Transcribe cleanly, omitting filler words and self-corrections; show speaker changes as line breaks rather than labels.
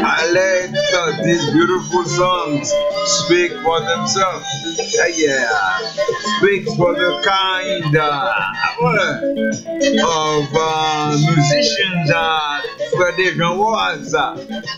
I let these beautiful songs speak for themselves. Yeah, speak for the kind of musicians Frederick was.